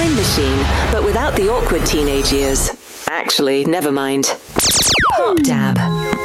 Time Machine, but without the awkward teenage years. Actually, never mind. Pop Dab.